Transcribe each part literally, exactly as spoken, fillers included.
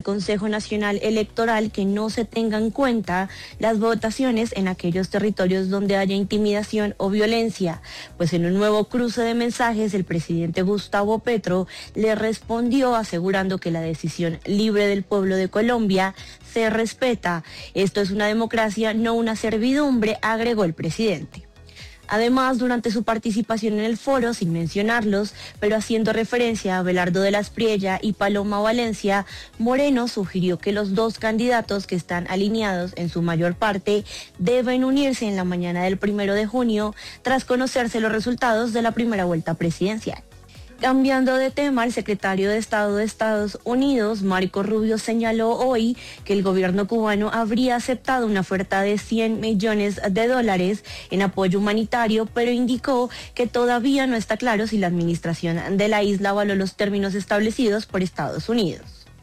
Consejo Nacional Electoral que no se tengan en cuenta las votaciones en aquellos territorios donde haya intimidación o violencia, pues en un nuevo cruce de mensajes el presidente Gustavo Petro le respondió asegurando que la decisión libre del pueblo de Colombia se respeta. Esto es una democracia, no una servidumbre, agregó el presidente. Además, durante su participación en el foro, sin mencionarlos, pero haciendo referencia a Abelardo de la Espriella y Paloma Valencia, Moreno sugirió que los dos candidatos que están alineados en su mayor parte deben unirse en la mañana del primero de junio tras conocerse los resultados de la primera vuelta presidencial. Cambiando de tema, el secretario de Estado de Estados Unidos, Marco Rubio, señaló hoy que el gobierno cubano habría aceptado una oferta de cien millones de dólares en apoyo humanitario, pero indicó que todavía no está claro si la administración de la isla avaló los términos establecidos por Estados Unidos.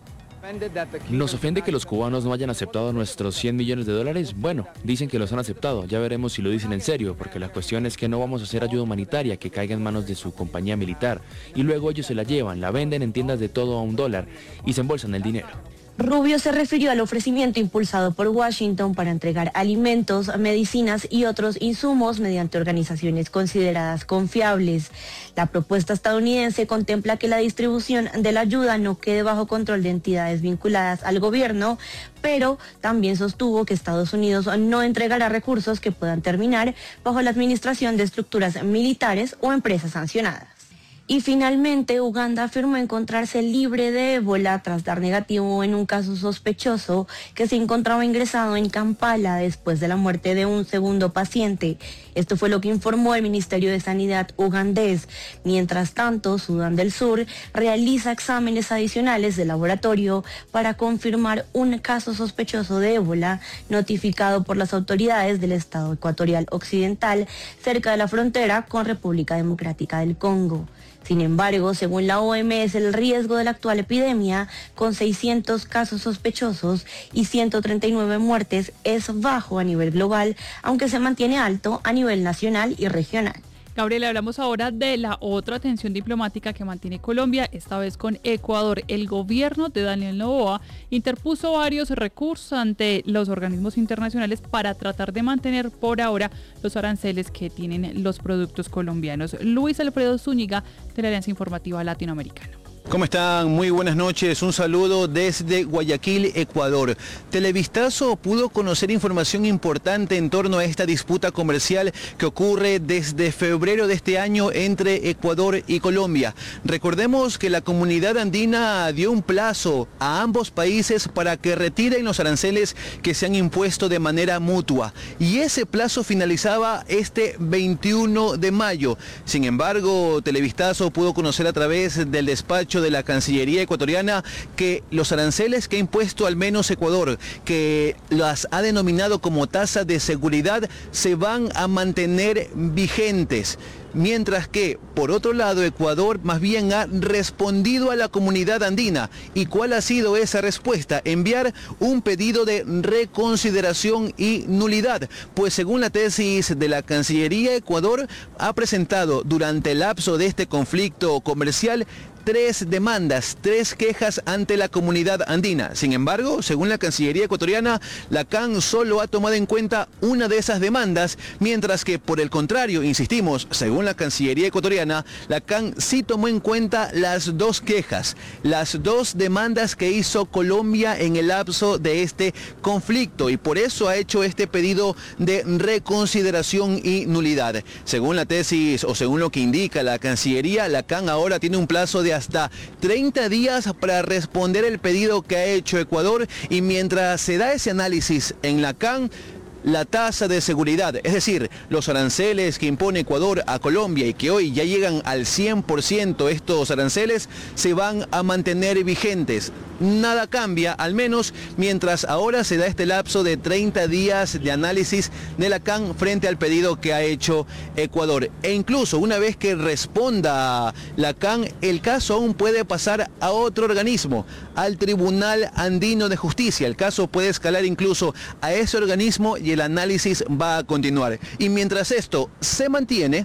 ¿Nos ofende que los cubanos no hayan aceptado nuestros cien millones de dólares? Bueno, dicen que los han aceptado, ya veremos si lo dicen en serio, porque la cuestión es que no vamos a hacer ayuda humanitaria que caiga en manos de su compañía militar, y luego ellos se la llevan, la venden en tiendas de todo a un dólar, y se embolsan el dinero. Rubio se refirió al ofrecimiento impulsado por Washington para entregar alimentos, medicinas y otros insumos mediante organizaciones consideradas confiables. La propuesta estadounidense contempla que la distribución de la ayuda no quede bajo control de entidades vinculadas al gobierno, pero también sostuvo que Estados Unidos no entregará recursos que puedan terminar bajo la administración de estructuras militares o empresas sancionadas. Y finalmente, Uganda afirmó encontrarse libre de ébola tras dar negativo en un caso sospechoso que se encontraba ingresado en Kampala después de la muerte de un segundo paciente. Esto fue lo que informó el Ministerio de Sanidad ugandés. Mientras tanto, Sudán del Sur realiza exámenes adicionales de laboratorio para confirmar un caso sospechoso de ébola notificado por las autoridades del Estado Ecuatorial Occidental cerca de la frontera con República Democrática del Congo. Sin embargo, según la O M S, el riesgo de la actual epidemia, con seiscientos casos sospechosos y ciento treinta y nueve muertes, es bajo a nivel global, aunque se mantiene alto a nivel nacional y regional. Gabriela, hablamos ahora de la otra tensión diplomática que mantiene Colombia, esta vez con Ecuador. El gobierno de Daniel Noboa interpuso varios recursos ante los organismos internacionales para tratar de mantener por ahora los aranceles que tienen los productos colombianos. Luis Alfredo Zúñiga, de la Alianza Informativa Latinoamericana. ¿Cómo están? Muy buenas noches. Un saludo desde Guayaquil, Ecuador. Televistazo pudo conocer información importante en torno a esta disputa comercial que ocurre desde febrero de este año entre Ecuador y Colombia. Recordemos que la comunidad andina dio un plazo a ambos países para que retiren los aranceles que se han impuesto de manera mutua. Y ese plazo finalizaba este veintiuno de mayo. Sin embargo, Televistazo pudo conocer a través del despacho de la Cancillería ecuatoriana que los aranceles que ha impuesto al menos Ecuador, que las ha denominado como tasa de seguridad, se van a mantener vigentes. Mientras que, por otro lado, Ecuador más bien ha respondido a la comunidad andina. ¿Y cuál ha sido esa respuesta? Enviar un pedido de reconsideración y nulidad. Pues según la tesis de la Cancillería, Ecuador ha presentado durante el lapso de este conflicto comercial tres demandas, tres quejas ante la comunidad andina. Sin embargo, según la Cancillería ecuatoriana, la C A N solo ha tomado en cuenta una de esas demandas, mientras que, por el contrario, insistimos, según la Cancillería ecuatoriana, la C A N sí tomó en cuenta las dos quejas, las dos demandas que hizo Colombia en el lapso de este conflicto, y por eso ha hecho este pedido de reconsideración y nulidad. Según la tesis, o según lo que indica la Cancillería, la C A N ahora tiene un plazo de hasta treinta días para responder el pedido que ha hecho Ecuador, y mientras se da ese análisis en la C A N, la tasa de seguridad, es decir, los aranceles que impone Ecuador a Colombia y que hoy ya llegan al cien por ciento, estos aranceles se van a mantener vigentes. Nada cambia, al menos mientras ahora se da este lapso de treinta días de análisis de la C A N frente al pedido que ha hecho Ecuador. E incluso una vez que responda la C A N, el caso aún puede pasar a otro organismo, al Tribunal Andino de Justicia. El caso puede escalar incluso a ese organismo y el análisis va a continuar. Y mientras esto se mantiene,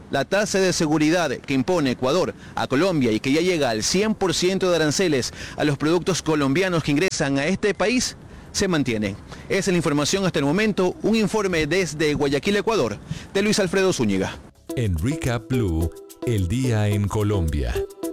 La tasa de seguridad que impone Ecuador a Colombia y que ya llega al cien por ciento de aranceles a los productos colombianos que ingresan a este país se mantiene. Esa es la información hasta el momento. Un informe desde Guayaquil, Ecuador, de Luis Alfredo Zúñiga. En Recap Blue, el día en Colombia.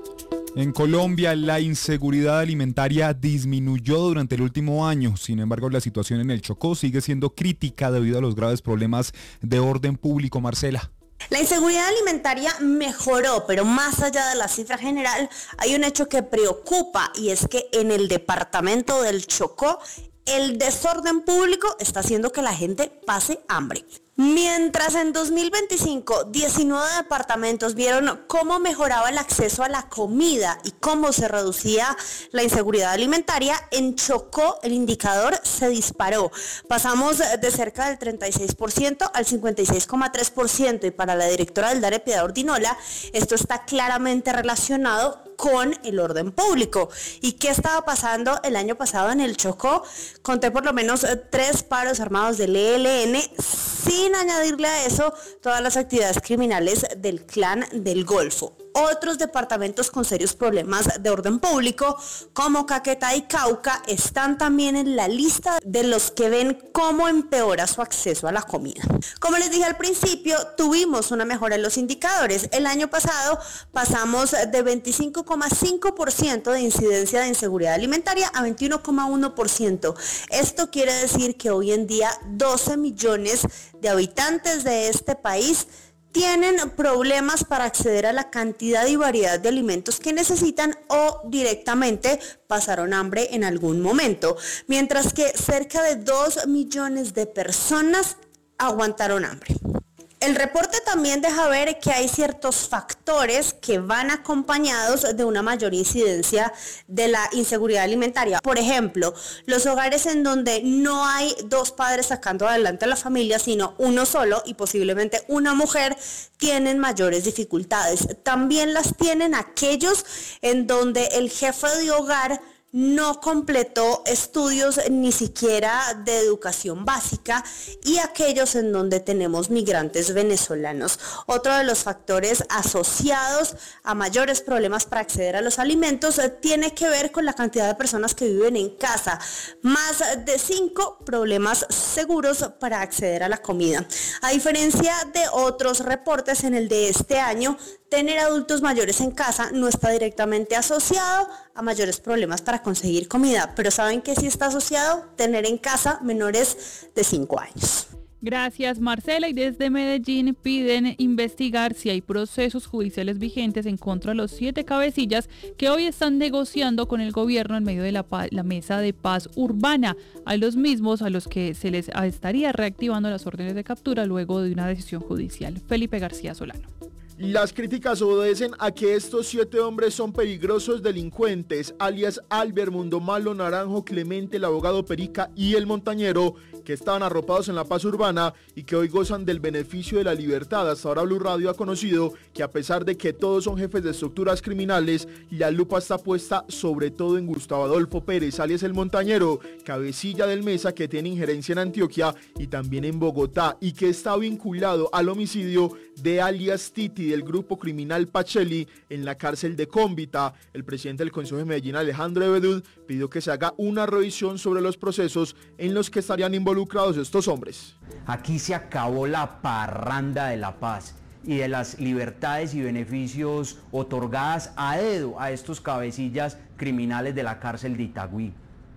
En Colombia, la inseguridad alimentaria disminuyó durante el último año. Sin embargo, la situación en el Chocó sigue siendo crítica debido a los graves problemas de orden público. Marcela. La inseguridad alimentaria mejoró, pero más allá de la cifra general, hay un hecho que preocupa y es que en el departamento del Chocó, el desorden público está haciendo que la gente pase hambre. Mientras en dos mil veinticinco, diecinueve departamentos vieron cómo mejoraba el acceso a la comida y cómo se reducía la inseguridad alimentaria, en Chocó el indicador se disparó. Pasamos de cerca del treinta y seis por ciento al cincuenta y seis coma tres por ciento y para la directora del DARE, Piedad Ordinola, esto está claramente relacionado con el orden público. ¿Y qué estaba pasando el año pasado en el Chocó? Conté por lo menos tres paros armados del E L N, sin añadirle a eso todas las actividades criminales del Clan del Golfo. Otros departamentos con serios problemas de orden público, como Caquetá y Cauca, están también en la lista de los que ven cómo empeora su acceso a la comida. Como les dije al principio, tuvimos una mejora en los indicadores. El año pasado pasamos de veinticinco coma cinco por ciento de incidencia de inseguridad alimentaria a veintiuno coma uno por ciento. Esto quiere decir que hoy en día doce millones de habitantes de este país tienen problemas para acceder a la cantidad y variedad de alimentos que necesitan o directamente pasaron hambre en algún momento, mientras que cerca de dos millones de personas aguantaron hambre. El reporte también deja ver que hay ciertos factores que van acompañados de una mayor incidencia de la inseguridad alimentaria. Por ejemplo, los hogares en donde no hay dos padres sacando adelante a la familia, sino uno solo y posiblemente una mujer, tienen mayores dificultades. También las tienen aquellos en donde el jefe de hogar no completó estudios ni siquiera de educación básica y aquellos en donde tenemos migrantes venezolanos. Otro de los factores asociados a mayores problemas para acceder a los alimentos tiene que ver con la cantidad de personas que viven en casa. Más de cinco problemas seguros para acceder a la comida. A diferencia de otros reportes, en el de este año, tener adultos mayores en casa no está directamente asociado a mayores problemas para conseguir comida, pero ¿saben qué sí está asociado? Tener en casa menores de cinco años. Gracias, Marcela. Y desde Medellín piden investigar si hay procesos judiciales vigentes en contra de los siete cabecillas que hoy están negociando con el gobierno en medio de la, la mesa de paz urbana, a los mismos a los que se les estaría reactivando las órdenes de captura luego de una decisión judicial. Felipe García Solano. Las críticas obedecen a que estos siete hombres son peligrosos delincuentes, alias Albert, Mundo Malo, Naranjo, Clemente, el abogado Perica y el montañero, que estaban arropados en la paz urbana y que hoy gozan del beneficio de la libertad. Hasta ahora Blue Radio ha conocido que a pesar de que todos son jefes de estructuras criminales, la lupa está puesta sobre todo en Gustavo Adolfo Pérez, alias el montañero, cabecilla del Mesa, que tiene injerencia en Antioquia y también en Bogotá, y que está vinculado al homicidio de alias Titi del grupo criminal Pacelli en la cárcel de Cómbita. El presidente del Consejo de Medellín, Alejandro Ebedud, pidió que se haga una revisión sobre los procesos en los que estarían involucrados estos hombres. Aquí se acabó la parranda de la paz y de las libertades y beneficios otorgadas a dedo a estos cabecillas criminales de la cárcel de Itagüí.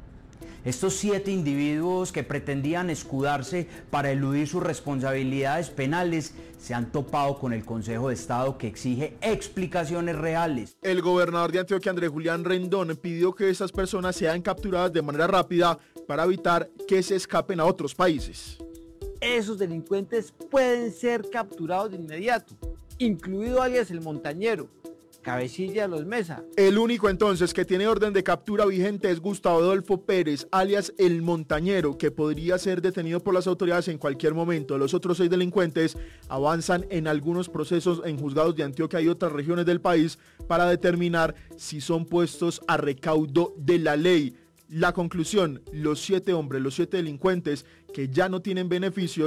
Estos siete individuos que pretendían escudarse para eludir sus responsabilidades penales se han topado con el Consejo de Estado, que exige explicaciones reales. El gobernador de Antioquia, Andrés Julián Rendón, pidió que esas personas sean capturadas de manera rápida para evitar que se escapen a otros países. Esos delincuentes pueden ser capturados de inmediato, incluido alias el montañero, cabecilla de los Mesa. El único entonces que tiene orden de captura vigente es Gustavo Adolfo Pérez, alias el montañero, que podría ser detenido por las autoridades en cualquier momento. Los otros seis delincuentes avanzan en algunos procesos en juzgados de Antioquia y otras regiones del país para determinar si son puestos a recaudo de la ley. La conclusión: los siete hombres, los siete delincuentes que ya no tienen beneficios,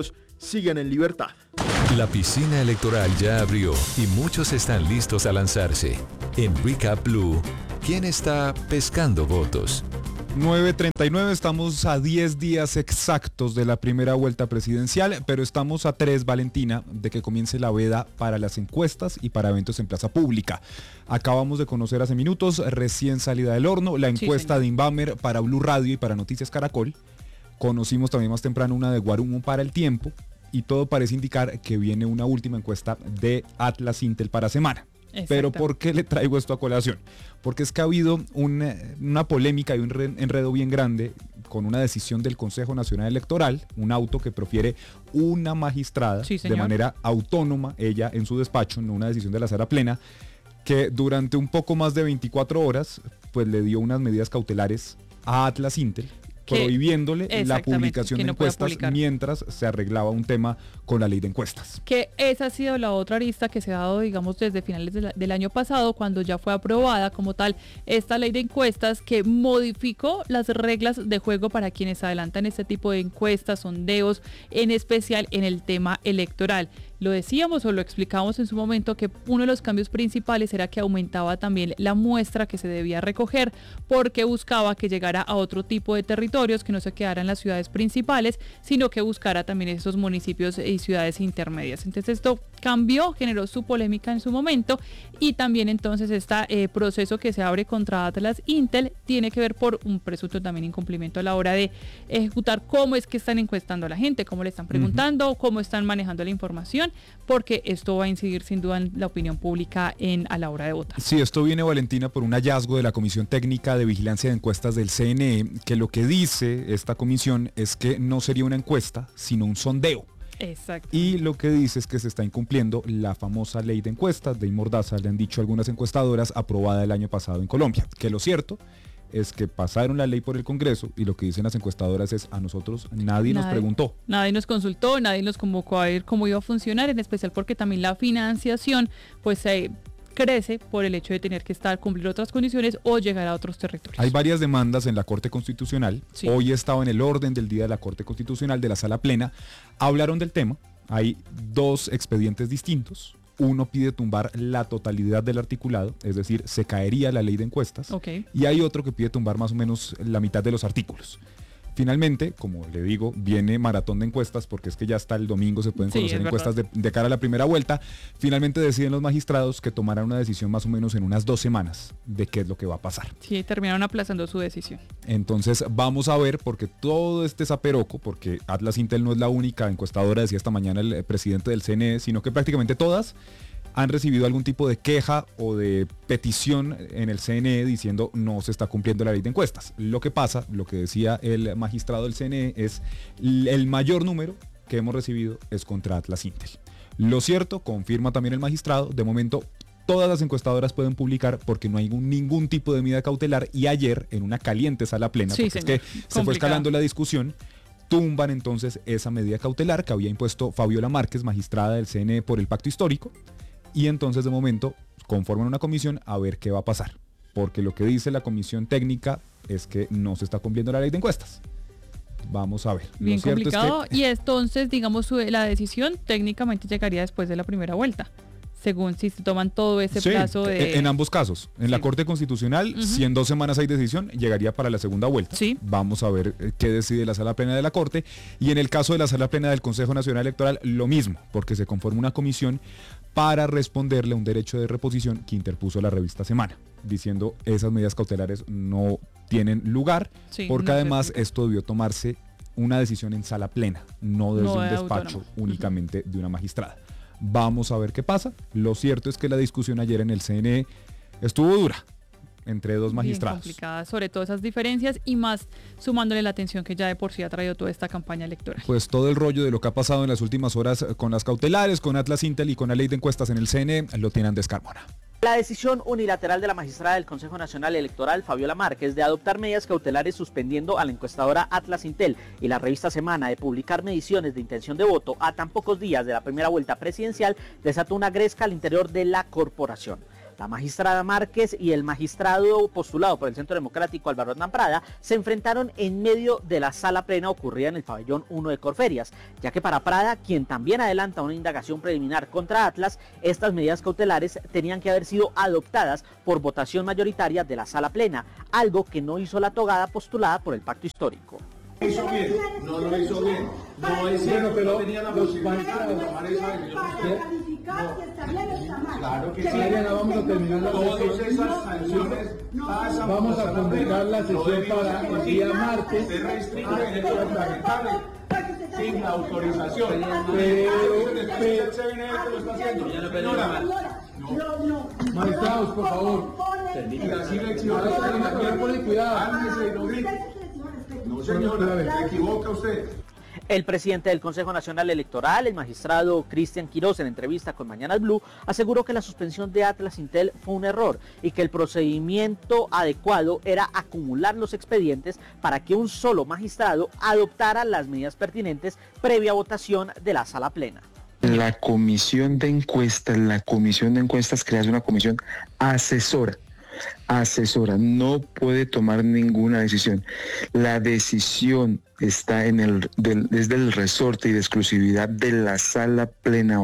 siguen en libertad. La piscina electoral ya abrió y muchos están listos a lanzarse. En Recap Blue, ¿quién está pescando votos? nueve treinta y nueve, estamos a diez días exactos de la primera vuelta presidencial, pero estamos a tres, Valentina, de que comience la veda para las encuestas y para eventos en plaza pública. Acabamos de conocer hace minutos, recién salida del horno, la encuesta sí, de Inbamer para Blue Radio y para Noticias Caracol. Conocimos también más temprano una de Guarumo para El Tiempo y todo parece indicar que viene una última encuesta de Atlas Intel para semana. Pero ¿por qué le traigo esto a colación? Porque es que ha habido una, una polémica y un enredo bien grande con una decisión del Consejo Nacional Electoral, un auto que profiere una magistrada sí, de manera autónoma, ella en su despacho, no una decisión de la Sala Plena, que durante un poco más de veinticuatro horas pues le dio unas medidas cautelares a Atlas Intel, prohibiéndole la publicación de no encuestas mientras se arreglaba un tema con la ley de encuestas. Que esa ha sido la otra arista que se ha dado, digamos, desde finales de la, del año pasado, cuando ya fue aprobada como tal esta ley de encuestas que modificó las reglas de juego para quienes adelantan este tipo de encuestas, sondeos, en especial en el tema electoral. Lo decíamos o lo explicamos en su momento que uno de los cambios principales era que aumentaba también la muestra que se debía recoger porque buscaba que llegara a otro tipo de territorios, que no se quedara en las ciudades principales, sino que buscara también esos municipios y ciudades intermedias. Entonces esto cambió, generó su polémica en su momento y también entonces este eh, proceso que se abre contra Atlas Intel tiene que ver por un presunto también incumplimiento a la hora de ejecutar cómo es que están encuestando a la gente, cómo le están preguntando, uh-huh. cómo están manejando la información, porque esto va a incidir sin duda en la opinión pública en, a la hora de votar. Sí, esto viene, Valentina, por un hallazgo de la Comisión Técnica de Vigilancia de Encuestas del C N E, que lo que dice esta comisión es que no sería una encuesta, sino un sondeo. Exacto. Y lo que dice es que se está incumpliendo la famosa ley de encuestas, de Mordaza, le han dicho algunas encuestadoras, aprobada el año pasado en Colombia. Que lo cierto es que pasaron la ley por el Congreso y lo que dicen las encuestadoras es: a nosotros nadie, nadie nos preguntó. Nadie nos consultó, nadie nos convocó a ver cómo iba a funcionar, en especial porque también la financiación pues se... Eh, crece por el hecho de tener que estar, cumplir otras condiciones o llegar a otros territorios. Hay varias demandas en la Corte Constitucional. Sí. Hoy estaba en el orden del día de la Corte Constitucional de la Sala Plena. Hablaron del tema. Hay dos expedientes distintos. Uno pide tumbar la totalidad del articulado, es decir, se caería la ley de encuestas. Okay. Y hay otro que pide tumbar más o menos la mitad de los artículos. Finalmente, como le digo, viene maratón de encuestas, porque es que ya hasta el domingo se pueden conocer sí, encuestas de, de cara a la primera vuelta. Finalmente deciden los magistrados que tomarán una decisión más o menos en unas dos semanas de qué es lo que va a pasar. Sí, terminaron aplazando su decisión. Entonces vamos a ver, porque todo este zaperoco, porque Atlas Intel no es la única encuestadora, decía esta mañana el presidente del C N E, sino que prácticamente todas han recibido algún tipo de queja o de petición en el C N E diciendo no se está cumpliendo la ley de encuestas. Lo que pasa, lo que decía el magistrado del C N E, es el mayor número que hemos recibido es contra Atlas Intel. Lo cierto, confirma también el magistrado, de momento todas las encuestadoras pueden publicar porque no hay un, ningún tipo de medida cautelar, y ayer en una caliente sala plena, sí, porque señor. es que Complicado. se fue escalando la discusión, tumban entonces esa medida cautelar que había impuesto Fabiola Márquez, magistrada del C N E por el pacto histórico. Y entonces de momento conforman una comisión a ver qué va a pasar, porque lo que dice la comisión técnica es que no se está cumpliendo la ley de encuestas. Vamos a ver. Bien complicado, es que... y entonces digamos la decisión técnicamente llegaría después de la primera vuelta, según si se toman todo ese sí, plazo de... en ambos casos, en sí. la Corte Constitucional, uh-huh. si en dos semanas hay decisión, llegaría para la segunda vuelta. Sí. Vamos a ver qué decide la Sala Plena de la Corte, y en el caso de la Sala Plena del Consejo Nacional Electoral, lo mismo, porque se conforma una comisión para responderle a un derecho de reposición que interpuso la revista Semana, diciendo esas medidas cautelares no tienen lugar, sí, porque no además esto debió tomarse una decisión en sala plena, no desde no un despacho autónoma. únicamente uh-huh. de una magistrada. Vamos a ver qué pasa. Lo cierto es que la discusión ayer en el C N E estuvo dura entre dos magistrados. Bien complicada, sobre todo esas diferencias y más sumándole la atención que ya de por sí ha traído toda esta campaña electoral. Pues todo el rollo de lo que ha pasado en las últimas horas con las cautelares, con Atlas Intel y con la ley de encuestas en el C N E, lo tiene Andrés Carmona. La decisión unilateral de la magistrada del Consejo Nacional Electoral, Fabiola Márquez, de adoptar medidas cautelares suspendiendo a la encuestadora Atlas Intel y la revista Semana de publicar mediciones de intención de voto a tan pocos días de la primera vuelta presidencial, desató una gresca al interior de la corporación. La magistrada Márquez y el magistrado postulado por el Centro Democrático Álvaro Hernán Prada se enfrentaron en medio de la sala plena ocurrida en el pabellón uno de Corferias, ya que para Prada, quien también adelanta una indagación preliminar contra Atlas, estas medidas cautelares tenían que haber sido adoptadas por votación mayoritaria de la sala plena, algo que no hizo la togada postulada por el Pacto Histórico. Lo hizo bien, no lo hizo bien, no es cierto, pero tenía la posibilidad de tomar esa decisión. Claro que sí, Ariana, vamos a terminar la sesión. Esas sanciones pasan, vamos a convocar la sesión para el día martes. Se restringe el derecho parlamentario sin la autorización. Pero, pero, el C B N lo está haciendo. Señora, no. Magistrados, por favor. Y así le exijo a cuidado. Álmese y no grite. No, señora, se equivoca usted. El presidente del Consejo Nacional Electoral, el magistrado Cristian Quirós, en entrevista con Mañanas Blue, aseguró que la suspensión de Atlas Intel fue un error y que el procedimiento adecuado era acumular los expedientes para que un solo magistrado adoptara las medidas pertinentes previa votación de la sala plena. La comisión de encuestas, la comisión de encuestas crea una comisión asesora. asesora, no puede tomar ninguna decisión. La decisión está en el del, desde el resorte y de exclusividad de la sala plena.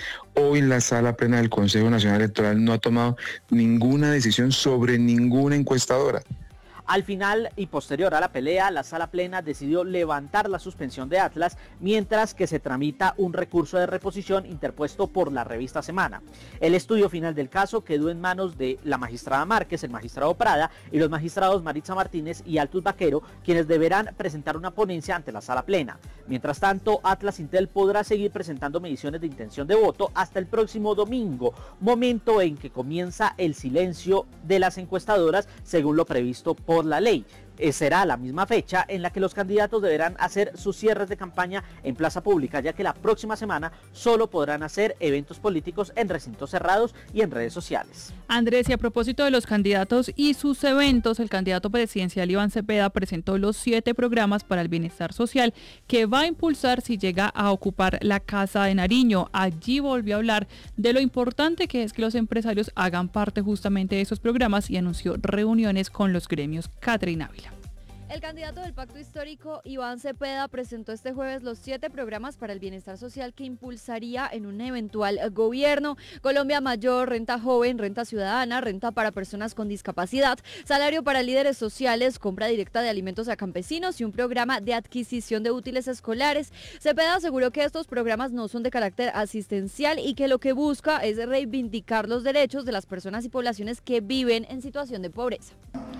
Hoy la sala plena del Consejo Nacional Electoral no ha tomado ninguna decisión sobre ninguna encuestadora. Al final y posterior a la pelea, la sala plena decidió levantar la suspensión de Atlas, mientras que se tramita un recurso de reposición interpuesto por la revista Semana. El estudio final del caso quedó en manos de la magistrada Márquez, el magistrado Prada y los magistrados Maritza Martínez y Altus Vaquero, quienes deberán presentar una ponencia ante la sala plena. Mientras tanto, Atlas Intel podrá seguir presentando mediciones de intención de voto hasta el próximo domingo, momento en que comienza el silencio de las encuestadoras, según lo previsto por la ley. Eh, será la misma fecha en la que los candidatos deberán hacer sus cierres de campaña en plaza pública, ya que la próxima semana solo podrán hacer eventos políticos en recintos cerrados y en redes sociales. Andrés, y a propósito de los candidatos y sus eventos, el candidato presidencial Iván Cepeda presentó los siete programas para el bienestar social que va a impulsar si llega a ocupar la Casa de Nariño. Allí volvió a hablar de lo importante que es que los empresarios hagan parte justamente de esos programas y anunció reuniones con los gremios. Catherine Ávila. El candidato del Pacto Histórico, Iván Cepeda, presentó este jueves los siete programas para el bienestar social que impulsaría en un eventual gobierno. Colombia Mayor, Renta Joven, Renta Ciudadana, Renta para Personas con Discapacidad, Salario para Líderes Sociales, Compra Directa de Alimentos a Campesinos y un programa de adquisición de útiles escolares. Cepeda aseguró que estos programas no son de carácter asistencial y que lo que busca es reivindicar los derechos de las personas y poblaciones que viven en situación de pobreza.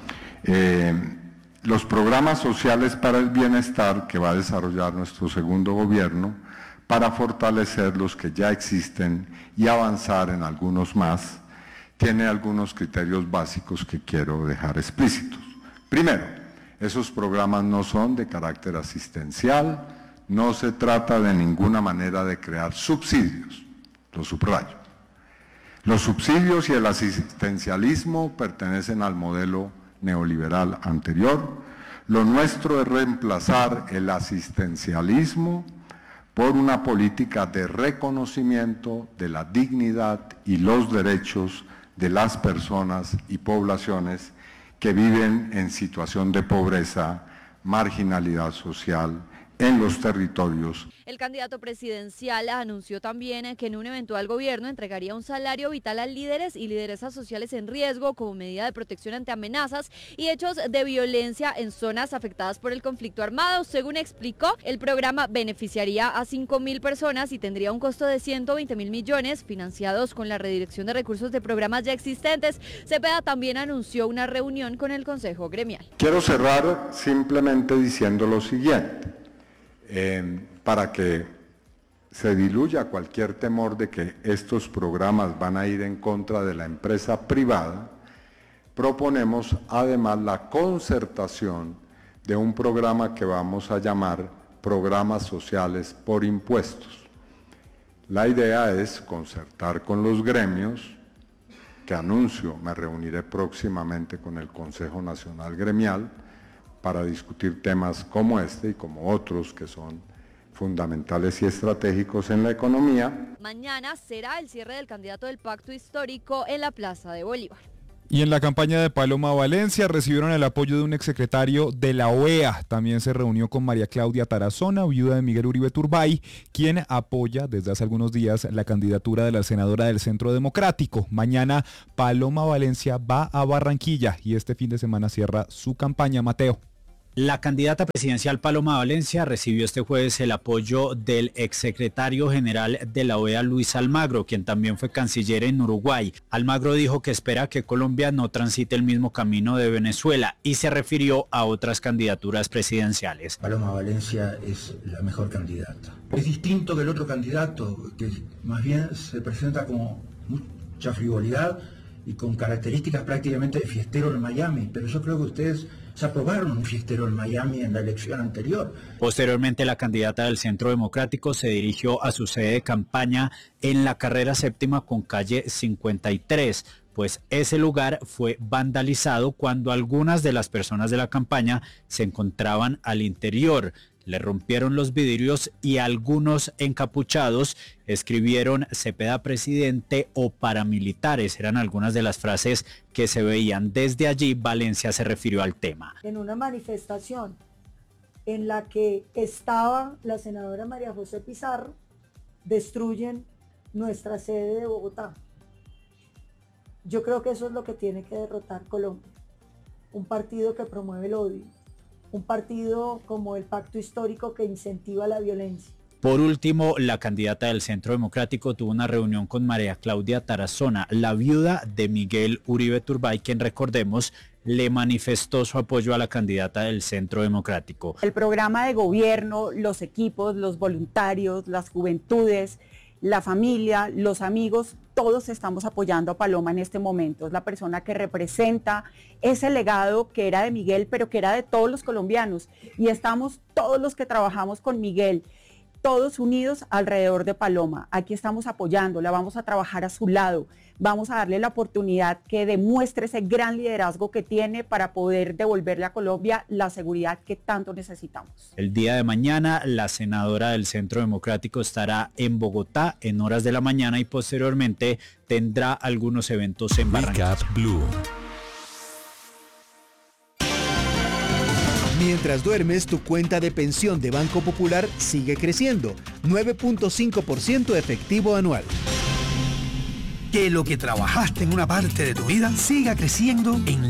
Eh... Los programas sociales para el bienestar que va a desarrollar nuestro segundo gobierno para fortalecer los que ya existen y avanzar en algunos más, tiene algunos criterios básicos que quiero dejar explícitos. Primero, esos programas no son de carácter asistencial, no se trata de ninguna manera de crear subsidios, lo subrayo. Los subsidios y el asistencialismo pertenecen al modelo neoliberal anterior. Lo nuestro es reemplazar el asistencialismo por una política de reconocimiento de la dignidad y los derechos de las personas y poblaciones que viven en situación de pobreza, marginalidad social en los territorios. El candidato presidencial anunció también que en un eventual gobierno entregaría un salario vital a líderes y lideresas sociales en riesgo como medida de protección ante amenazas y hechos de violencia en zonas afectadas por el conflicto armado. Según explicó, el programa beneficiaría a cinco mil personas y tendría un costo de ciento veinte mil millones financiados con la redirección de recursos de programas ya existentes. Cepeda también anunció una reunión con el Consejo Gremial. Quiero cerrar simplemente diciendo lo siguiente. Eh, para que se diluya cualquier temor de que estos programas van a ir en contra de la empresa privada, proponemos además la concertación de un programa que vamos a llamar Programas Sociales por Impuestos. La idea es concertar con los gremios, que anuncio, me reuniré próximamente con el Consejo Nacional Gremial, para discutir temas como este y como otros que son fundamentales y estratégicos en la economía. Mañana será el cierre del candidato del Pacto Histórico en la Plaza de Bolívar. Y en la campaña de Paloma Valencia recibieron el apoyo de un exsecretario de la O E A. También se reunió con María Claudia Tarazona, viuda de Miguel Uribe Turbay, quien apoya desde hace algunos días la candidatura de la senadora del Centro Democrático. Mañana Paloma Valencia va a Barranquilla y este fin de semana cierra su campaña. Mateo. La candidata presidencial Paloma Valencia recibió este jueves el apoyo del exsecretario general de la O E A, Luis Almagro, quien también fue canciller en Uruguay. Almagro dijo que espera que Colombia no transite el mismo camino de Venezuela y se refirió a otras candidaturas presidenciales. Paloma Valencia es la mejor candidata. Es distinto que el otro candidato, que más bien se presenta como mucha frivolidad y con características prácticamente de fiestero en Miami, pero yo creo que ustedes se aprobaron un fiestero en Miami en la elección anterior. Posteriormente, la candidata del Centro Democrático se dirigió a su sede de campaña en la carrera séptima con calle cincuenta y tres, pues ese lugar fue vandalizado cuando algunas de las personas de la campaña se encontraban al interior. Le rompieron los vidrios y algunos encapuchados escribieron "Cepeda presidente" o "paramilitares". Eran algunas de las frases que se veían. Desde allí, Valencia se refirió al tema. En una manifestación en la que estaba la senadora María José Pizarro, destruyen nuestra sede de Bogotá. Yo creo que eso es lo que tiene que derrotar Colombia. Un partido que promueve el odio. Un partido como el Pacto Histórico que incentiva la violencia. Por último, la candidata del Centro Democrático tuvo una reunión con María Claudia Tarazona, la viuda de Miguel Uribe Turbay, quien, recordemos, le manifestó su apoyo a la candidata del Centro Democrático. El programa de gobierno, los equipos, los voluntarios, las juventudes, la familia, los amigos, todos estamos apoyando a Paloma en este momento. Es la persona que representa ese legado que era de Miguel, pero que era de todos los colombianos. Y estamos todos los que trabajamos con Miguel, todos unidos alrededor de Paloma. Aquí estamos apoyándola, vamos a trabajar a su lado, vamos a darle la oportunidad que demuestre ese gran liderazgo que tiene para poder devolverle a Colombia la seguridad que tanto necesitamos. El día de mañana, la senadora del Centro Democrático estará en Bogotá en horas de la mañana y posteriormente tendrá algunos eventos en Barranquilla. Recap Blue. Mientras duermes, tu cuenta de pensión de Banco Popular sigue creciendo, nueve punto cinco por ciento efectivo anual. Que lo que trabajaste en una parte de tu vida siga creciendo en